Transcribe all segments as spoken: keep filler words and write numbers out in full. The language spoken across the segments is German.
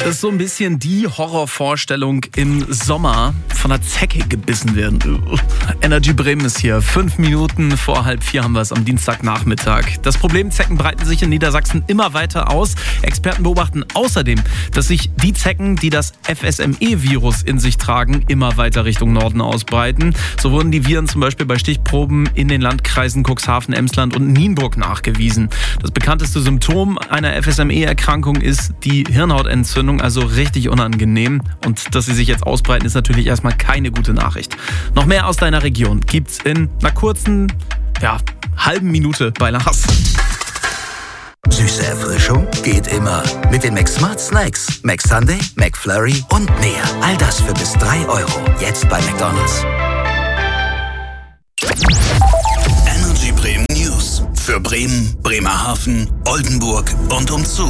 Das ist so ein bisschen die Horrorvorstellung im Sommer, von einer Zecke gebissen werden. Energy Bremen ist hier. Fünf Minuten vor halb vier haben wir es am Dienstagnachmittag. Das Problem, Zecken breiten sich in Niedersachsen immer weiter aus. Experten beobachten außerdem, dass sich die Zecken, die das F S M E-Virus in sich tragen, immer weiter Richtung Norden ausbreiten. So wurden die Viren zum Beispiel bei Stichproben in den Landkreisen Cuxhaven, Emsland und Nienburg nachgewiesen. Das bekannteste Symptom einer F S M E-Erkrankung ist die Hirnhautentzündung, also richtig unangenehm. Und dass sie sich jetzt ausbreiten, ist natürlich erstmal keine gute Nachricht. Noch mehr aus deiner Region gibt's in einer kurzen, ja, halben Minute bei Lars. Süße Erfrischung geht immer. Mit den McSmart Snacks. McSunday, McFlurry und mehr. All das für bis drei Euro. Jetzt bei McDonald's. Energy Bremen News. Für Bremen, Bremerhaven, Oldenburg und umzu.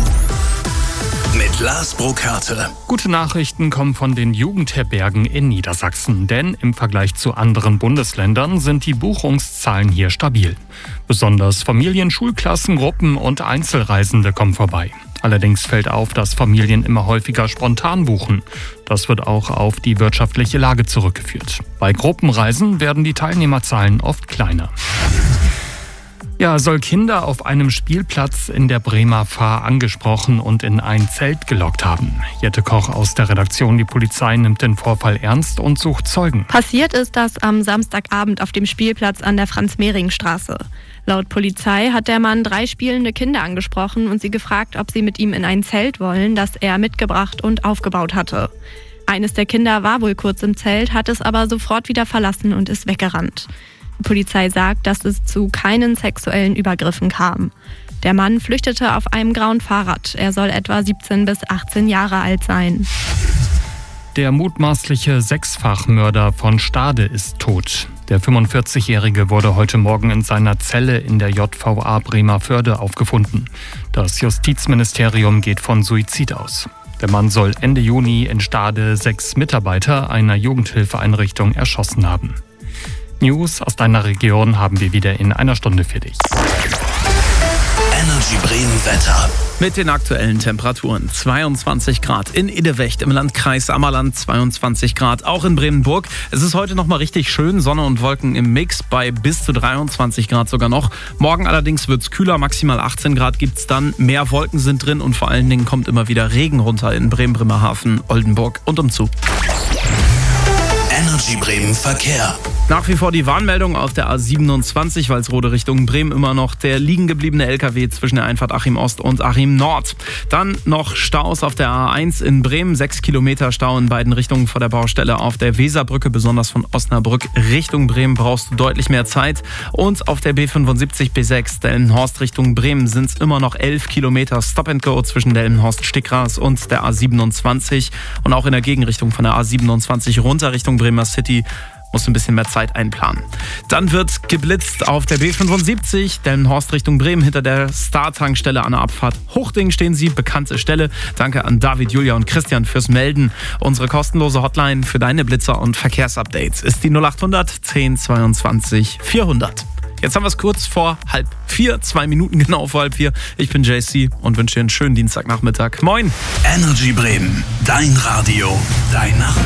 Mit Lars Burkhardt. Gute Nachrichten kommen von den Jugendherbergen in Niedersachsen, denn im Vergleich zu anderen Bundesländern sind die Buchungszahlen hier stabil. Besonders Familien, Schulklassen, Gruppen und Einzelreisende kommen vorbei. Allerdings fällt auf, dass Familien immer häufiger spontan buchen. Das wird auch auf die wirtschaftliche Lage zurückgeführt. Bei Gruppenreisen werden die Teilnehmerzahlen oft kleiner. Ja, soll Kinder auf einem Spielplatz in der Bremer Fahr angesprochen und in ein Zelt gelockt haben. Jette Koch aus der Redaktion Die Polizei nimmt den Vorfall ernst und sucht Zeugen. Passiert ist das am Samstagabend auf dem Spielplatz an der Franz-Mehring-Straße. Laut Polizei hat der Mann drei spielende Kinder angesprochen und sie gefragt, ob sie mit ihm in ein Zelt wollen, das er mitgebracht und aufgebaut hatte. Eines der Kinder war wohl kurz im Zelt, hat es aber sofort wieder verlassen und ist weggerannt. Die Polizei sagt, dass es zu keinen sexuellen Übergriffen kam. Der Mann flüchtete auf einem grauen Fahrrad. Er soll etwa siebzehn bis achtzehn Jahre alt sein. Der mutmaßliche Sechsfachmörder von Stade ist tot. Der fünfundvierzigjährige wurde heute Morgen in seiner Zelle in der J V A Bremerförde aufgefunden. Das Justizministerium geht von Suizid aus. Der Mann soll Ende Juni in Stade sechs Mitarbeiter einer Jugendhilfeeinrichtung erschossen haben. News aus deiner Region haben wir wieder in einer Stunde für dich. Energy Bremen Wetter. Mit den aktuellen Temperaturen. zweiundzwanzig Grad in Idewecht im Landkreis Ammerland, zweiundzwanzig Grad auch in Bremenburg. Es ist heute nochmal richtig schön, Sonne und Wolken im Mix bei bis zu dreiundzwanzig Grad sogar noch. Morgen allerdings wird es kühler, maximal achtzehn Grad gibt es dann. Mehr Wolken sind drin und vor allen Dingen kommt immer wieder Regen runter in Bremen, Bremerhaven, Oldenburg und umzu. Energy Bremen Verkehr. Nach wie vor die Warnmeldung auf der A siebenundzwanzig, Walsrode Richtung Bremen immer noch der liegen gebliebene L K W zwischen der Einfahrt Achim Ost und Achim Nord. Dann noch Staus auf der A eins in Bremen, sechs Kilometer Stau in beiden Richtungen vor der Baustelle auf der Weserbrücke, besonders von Osnabrück Richtung Bremen brauchst du deutlich mehr Zeit. Und auf der B fünfundsiebzig B sechs Delmenhorst Richtung Bremen sind es immer noch elf Kilometer Stop and Go zwischen Delmenhorst-Stickras und der A siebenundzwanzig. Und auch in der Gegenrichtung von der A siebenundzwanzig runter Richtung Bremer City musst du ein bisschen mehr Zeit einplanen. Dann wird geblitzt auf der B fünfundsiebzig, Delmenhorst Richtung Bremen, hinter der Star-Tankstelle an der Abfahrt Hochding stehen sie, bekannte Stelle. Danke an David, Julia und Christian fürs Melden. Unsere kostenlose Hotline für deine Blitzer und Verkehrsupdates ist die null achthundert zehn zweiundzwanzig vierhundert. Jetzt haben wir es kurz vor halb vier, zwei Minuten genau vor halb vier. Ich bin J C und wünsche dir einen schönen Dienstagnachmittag. Moin! Energy Bremen, dein Radio, dein Nachmittag.